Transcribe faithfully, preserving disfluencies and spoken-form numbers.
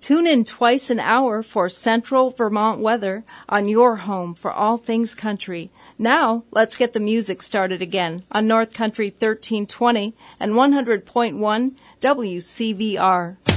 Tune in twice an hour for Central Vermont weather on your home for all things country. Now, let's get the music started again on North Country thirteen twenty and one hundred point one W C V R.